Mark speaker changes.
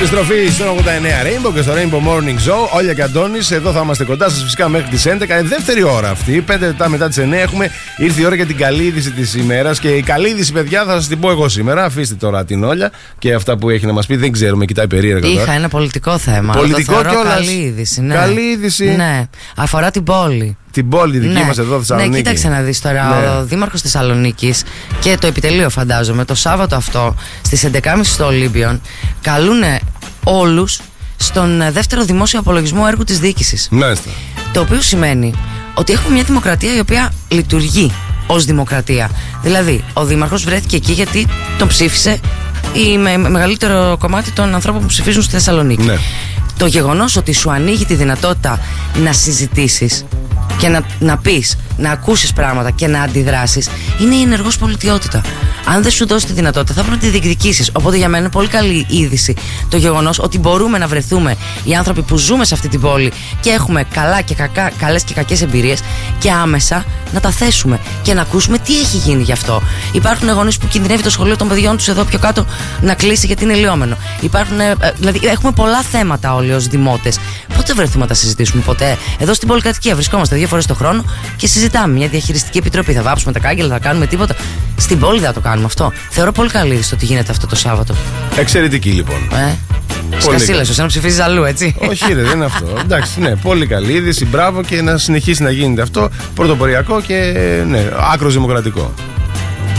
Speaker 1: Επιστροφή στο 89 Rainbow και στο Rainbow Morning Show. Όλια και Αντώνης, εδώ θα είμαστε κοντά σας φυσικά μέχρι τις 11. Δεύτερη ώρα αυτή, 5 λεπτά μετά τις 9. Ήρθε η ώρα για την καλή είδηση της ημέρας. Και η καλή είδηση, παιδιά, θα σας την πω εγώ σήμερα. Αφήστε τώρα την Όλια και αυτά που έχει να μας πει. Δεν ξέρουμε, κοιτάει περίεργα.
Speaker 2: Είχα ένα πολιτικό θέμα.
Speaker 1: Πολιτικό
Speaker 2: και καλή είδηση. Ναι.
Speaker 1: Καλή είδηση.
Speaker 2: Ναι, αφορά την πόλη.
Speaker 1: Την πόλη δική μας εδώ, Θεσσαλονίκη.
Speaker 2: Ναι, κοίταξε να δεις τώρα. Ο Δήμαρχος Θεσσαλονίκης και το επιτελείο, φαντάζομαι, το Σάββατο αυτό στις 11.30 στο Ολύμπιον καλούνε όλους στον δεύτερο δημόσιο απολογισμό έργου της διοίκησης.
Speaker 1: Μάλιστα.
Speaker 2: Το οποίο σημαίνει ότι έχουμε μια δημοκρατία η οποία λειτουργεί ως δημοκρατία. Δηλαδή, ο Δήμαρχος βρέθηκε εκεί γιατί τον ψήφισε μεγαλύτερο κομμάτι των ανθρώπων που ψηφίζουν στη Θεσσαλονίκη. Ναι. Το γεγονός ότι σου ανοίγει τη δυνατότητα να συζητήσεις και να πεις, να ακούσεις πράγματα και να αντιδράσεις, είναι η ενεργός πολιτιότητα. Αν δεν σου δώσει τη δυνατότητα, θα πρέπει να τη διεκδικήσεις. Οπότε για μένα είναι πολύ καλή είδηση το γεγονός ότι μπορούμε να βρεθούμε οι άνθρωποι που ζούμε σε αυτή την πόλη και έχουμε καλές και κακές εμπειρίες και άμεσα να τα θέσουμε και να ακούσουμε τι έχει γίνει γι' αυτό. Υπάρχουν γονείς που κινδυνεύει το σχολείο των παιδιών τους εδώ πιο κάτω να κλείσει γιατί είναι λιώμενο. Δηλαδή, έχουμε πολλά θέματα όλοι ως δημότες. Πότε βρεθούμε να τα συζητήσουμε, ποτέ? Εδώ στην πολυκατοικία βρισκόμαστε 2 φορές το χρόνο και συζητάμε. Μια διαχειριστική επιτροπή. Θα βάψουμε τα κάγκελα, θα κάνουμε τίποτα. Στην πόλη δεν θα το κάνουμε αυτό. Θεωρώ πολύ καλή είδηση το ότι γίνεται αυτό το Σάββατο.
Speaker 1: Εξαιρετική λοιπόν.
Speaker 2: Σκασίλα, σου να ψηφίζεις αλλού, έτσι.
Speaker 1: Όχι, δεν είναι αυτό. Εντάξει, ναι, πολύ καλή είδηση. Μπράβο και να συνεχίσει να γίνεται αυτό. Πρωτοποριακό και ναι, άκρος δημοκρατικό.